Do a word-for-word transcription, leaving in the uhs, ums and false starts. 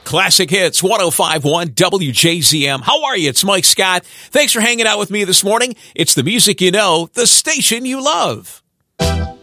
Classic Hits one oh five point one W J Z M. How are you? It's Mike Scott. Thanks for hanging out with me this morning. It's the music you know, the station you love.